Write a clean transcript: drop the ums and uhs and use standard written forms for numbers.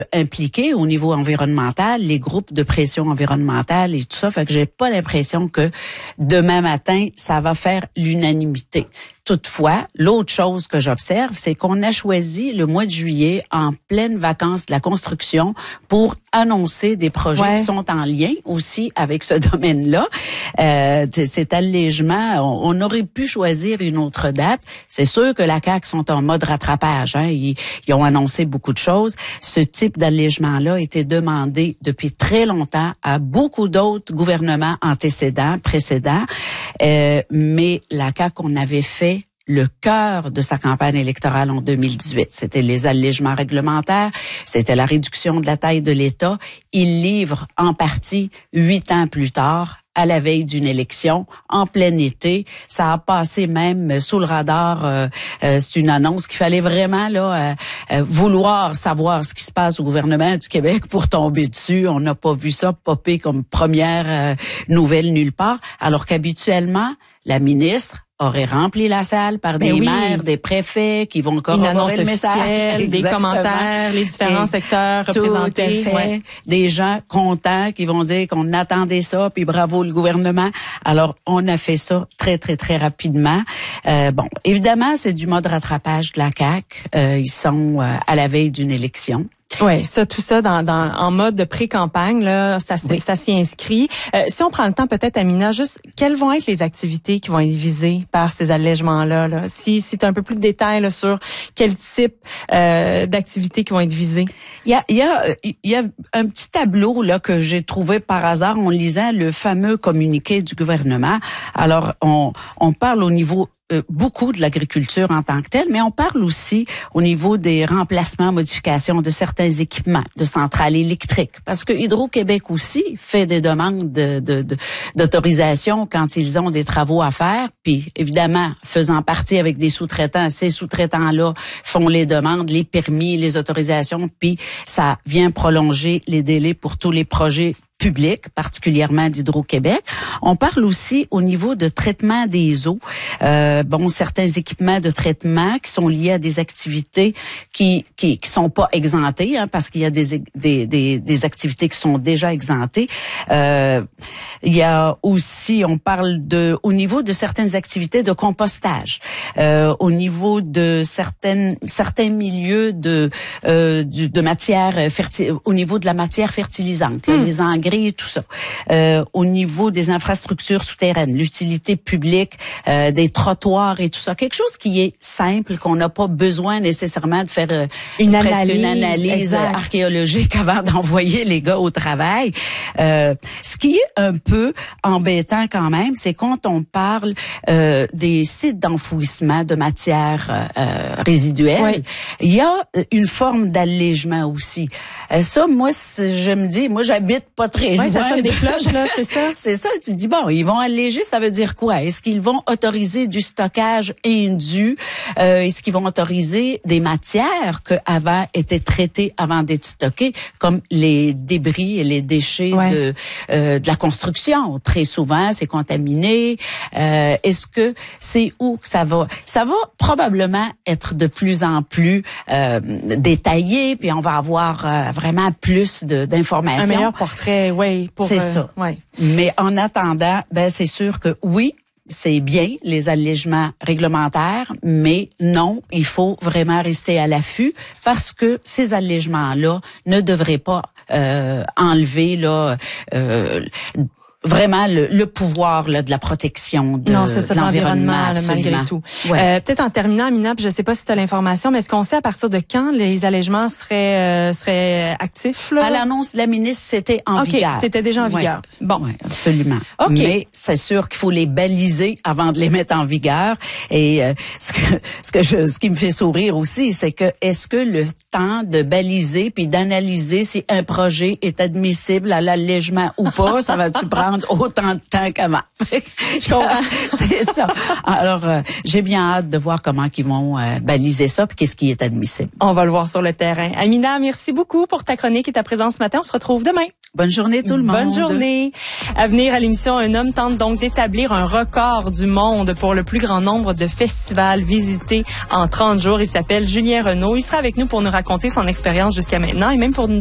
impliqués au niveau environnemental, les groupes de pression environnementale et tout ça, fait que j'ai pas l'impression que demain matin, ça va faire l'unanimité. Toutefois, l'autre chose que j'observe, c'est qu'on a choisi le mois de juillet en pleine vacances de la construction pour annoncer des projets qui sont en lien aussi avec ce domaine-là. Cet allègement, on aurait pu choisir une autre date. C'est sûr que la CAQ sont en mode rattrapage. Hein. Ils ont annoncé beaucoup de choses. Ce type d'allègement-là a été demandé depuis très longtemps à beaucoup d'autres gouvernements précédents. Mais la CAQ, on avait fait le cœur de sa campagne électorale en 2018. C'était les allègements réglementaires, c'était la réduction de la taille de l'État. Il livre en partie 8 ans plus tard, à la veille d'une élection, en plein été. Ça a passé même sous le radar. C'est une annonce qu'il fallait vraiment vouloir savoir ce qui se passe au gouvernement du Québec pour tomber dessus. On n'a pas vu ça popper comme première nouvelle nulle part, alors qu'habituellement, la ministre aurait rempli la salle par des maires, des préfets qui vont corroborer le message. Des commentaires, les différents secteurs représentés. Tout à fait. Des gens contents qui vont dire qu'on attendait ça, puis bravo le gouvernement. Alors, on a fait ça très, très, très rapidement. Évidemment, c'est du mode rattrapage de la CAQ. Ils sont à la veille d'une élection. Ouais, tout ça en mode de pré-campagne là, ça s'y inscrit. Si on prend le temps peut-être, Amina, juste quelles vont être les activités qui vont être visées par ces allègements-là là? Si tu as un peu plus de détails là, sur quel type d'activités qui vont être visées. Il y a un petit tableau là que j'ai trouvé par hasard en lisant le fameux communiqué du gouvernement. Alors on parle au niveau beaucoup de l'agriculture en tant que telle, mais on parle aussi au niveau des remplacements, modifications de certains équipements, de centrales électriques, parce que Hydro-Québec aussi fait des demandes d'autorisation quand ils ont des travaux à faire, puis évidemment, faisant partie avec des sous-traitants, ces sous-traitants-là font les demandes, les permis, les autorisations, puis ça vient prolonger les délais pour tous les projets public, particulièrement d'Hydro-Québec. On parle aussi au niveau de traitement des eaux. Certains équipements de traitement qui sont liés à des activités qui sont pas exemptées, hein, parce qu'il y a des activités qui sont déjà exemptées. Il y a aussi, on parle au niveau de certaines activités de compostage, au niveau de certains milieux de matière au niveau de la matière fertilisante, les engrais et tout ça. Au niveau des infrastructures souterraines, l'utilité publique, des trottoirs et tout ça. Quelque chose qui est simple, qu'on n'a pas besoin nécessairement de faire une analyse archéologique avant d'envoyer les gars au travail. Ce qui est un peu embêtant quand même, c'est quand on parle des sites d'enfouissement de matières résiduelles, il y a une forme d'allègement aussi. Ça, moi, je me dis, moi, j'habite pas très loin. Ça sonne des cloches, là, c'est ça? C'est ça, tu dis, bon, ils vont alléger, ça veut dire quoi? Est-ce qu'ils vont autoriser du stockage indu? Est-ce qu'ils vont autoriser des matières qui étaient traitées avant d'être stockées, comme les débris et les déchets de la construction? Très souvent, c'est contaminé. Est-ce que c'est où que ça va? Ça va probablement être de plus en plus détaillé, puis on va avoir vraiment plus d'informations. Un meilleur portrait, c'est ça. Mais en attendant, c'est sûr que oui, c'est bien les allègements réglementaires, mais non, il faut vraiment rester à l'affût parce que ces allègements-là ne devraient pas enlever vraiment le pouvoir de la protection de l'environnement, malgré tout. Peut-être en terminant, Amina, je ne sais pas si tu as l'information, mais est-ce qu'on sait à partir de quand les allègements seraient actifs? Là? À l'annonce de la ministre, c'était en vigueur. C'était déjà en vigueur. Bon. Oui, absolument. Mais c'est sûr qu'il faut les baliser avant de les mettre en vigueur. Et ce qui me fait sourire aussi, c'est que est-ce que le temps de baliser puis d'analyser si un projet est admissible à l'allègement ou pas, ça va-tu prendre autant de temps qu'avant? Je comprends. C'est ça. Alors, j'ai bien hâte de voir comment ils vont baliser ça puis qu'est-ce qui est admissible. On va le voir sur le terrain. Amina, merci beaucoup pour ta chronique et ta présence ce matin. On se retrouve demain. Bonne journée tout le monde. Bonne journée. À venir à l'émission, un homme tente donc d'établir un record du monde pour le plus grand nombre de festivals visités en 30 jours. Il s'appelle Julien Renaud. Il sera avec nous pour nous raconter son expérience jusqu'à maintenant et même pour nous